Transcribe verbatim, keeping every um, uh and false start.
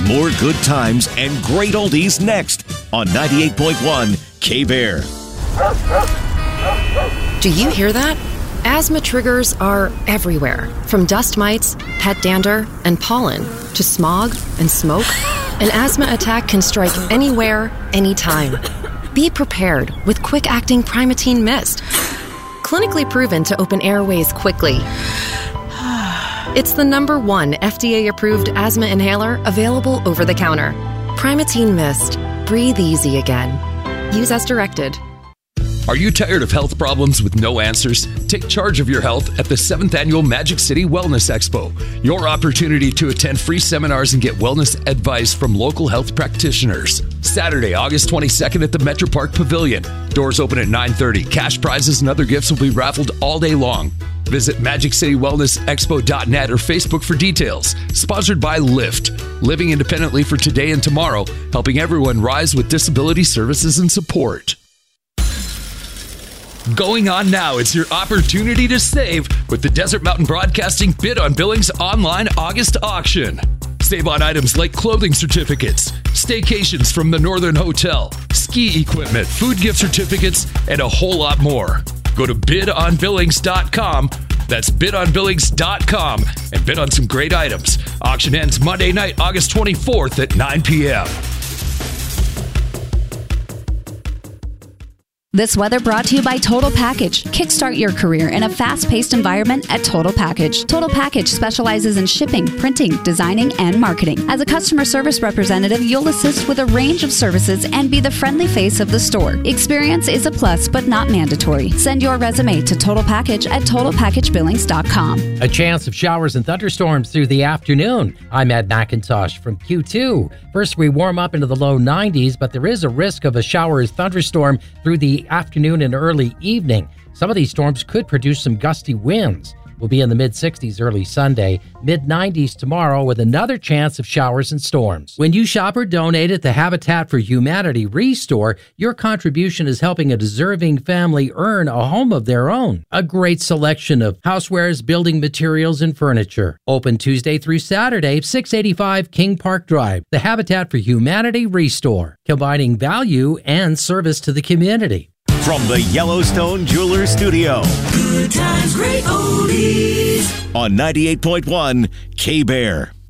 More good times and great oldies next on ninety-eight point one K-Bear. Do you hear that? Asthma triggers are everywhere, from dust mites, pet dander, and pollen, to smog and smoke. An asthma attack can strike anywhere, anytime. Be prepared with quick-acting Primatene Mist. Clinically proven to open airways quickly. It's the number one F D A-approved asthma inhaler available over the counter. Primatene Mist. Breathe easy again. Use as directed. Are you tired of health problems with no answers? Take charge of your health at the seventh Annual Magic City Wellness Expo. Your opportunity to attend free seminars and get wellness advice from local health practitioners. Saturday, August twenty-second at the Metro Park Pavilion. Doors open at nine thirty. Cash prizes and other gifts will be raffled all day long. Visit magic city wellness expo dot net or Facebook for details. Sponsored by Lyft. Living independently for today and tomorrow, helping everyone rise with disability services and support. Going on now, it's your opportunity to save with the Desert Mountain Broadcasting Bid on Billings online August auction. Save on items like clothing certificates, staycations from the Northern Hotel, ski equipment, food gift certificates, and a whole lot more. Go to bid on billings dot com. That's bid on billings dot com and bid on some great items. Auction ends Monday night, August twenty-fourth at nine p.m. This weather brought to you by Total Package. Kickstart your career in a fast-paced environment at Total Package. Total Package specializes in shipping, printing, designing, and marketing. As a customer service representative, you'll assist with a range of services and be the friendly face of the store. Experience is a plus, but not mandatory. Send your resume to Total Package at total package billings dot com. A chance of showers and thunderstorms through the afternoon. I'm Ed McIntosh from Q two. First, we warm up into the low nineties, but there is a risk of a shower or thunderstorm through the afternoon and early evening. Some of these storms could produce some gusty winds. We'll be in the mid-sixties early Sunday, mid-nineties tomorrow with another chance of showers and storms. When you shop or donate at the Habitat for Humanity Restore, your contribution is helping a deserving family earn a home of their own. A great selection of housewares, building materials, and furniture. Open Tuesday through Saturday, six eighty-five King Park Drive. The Habitat for Humanity Restore, combining value and service to the community. From the Yellowstone Jewelers Studio. Good times, great oldies. On ninety-eight point one K-Bear.